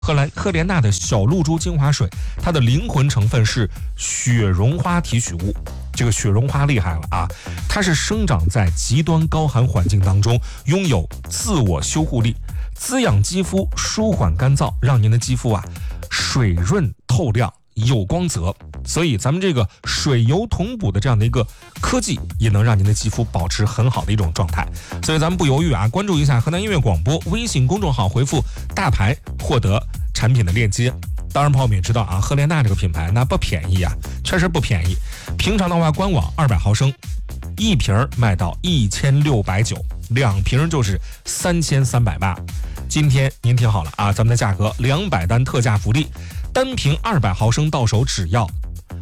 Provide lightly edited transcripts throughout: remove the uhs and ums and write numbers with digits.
赫莲娜的小露珠精华水，它的灵魂成分是雪绒花提取物。这个雪绒花厉害了啊，它是生长在极端高寒环境当中，拥有自我修护力，滋养肌肤，舒缓干燥，让您的肌肤水润透亮，有光泽。所以咱们这个水油同补的这样的一个科技，也能让您的肌肤保持很好的一种状态。所以咱们不犹豫啊，关注一下河南音乐广播微信公众号，回复大牌获得产品的链接。当然朋友们也知道啊，赫莲娜这个品牌那不便宜啊，确实不便宜。平常的话，官网200毫升一瓶卖到1690，两瓶就是3380。今天您听好了啊，咱们的价格200单特价福利，单瓶200毫升到手只要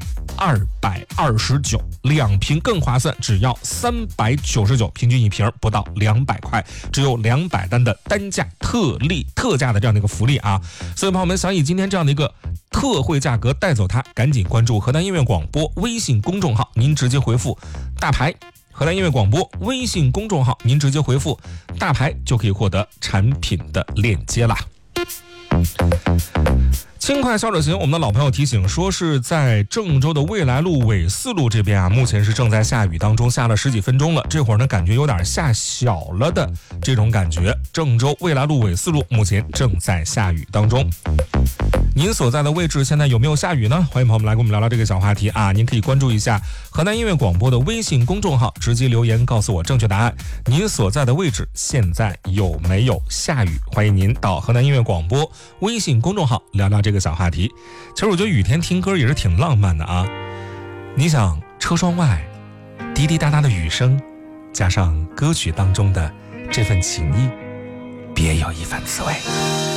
229，两瓶更划算，只要399，平均一瓶不到200块，只有200单的单价特价的这样的一个福利啊！所以朋友们想以今天这样的一个特惠价格带走它，赶紧关注河南音乐广播微信公众号，您直接回复大牌。河南音乐广播微信公众号，您直接回复大牌就可以获得产品的链接啦。轻快小者行，我们的老朋友提醒说是在郑州的未来路纬4路这边啊，目前是正在下雨当中，下了10几分钟了，这会儿呢感觉有点下小了的这种感觉。郑州未来路纬4路目前正在下雨当中。您所在的位置现在有没有下雨呢？欢迎朋友们来跟我们聊聊这个小话题啊！您可以关注一下河南音乐广播的微信公众号，直接留言告诉我正确答案。您所在的位置现在有没有下雨？欢迎您到河南音乐广播微信公众号聊聊这个小话题。其实我觉得雨天听歌也是挺浪漫的啊！你想车窗外滴滴答答的雨声，加上歌曲当中的这份情谊，别有一番滋味。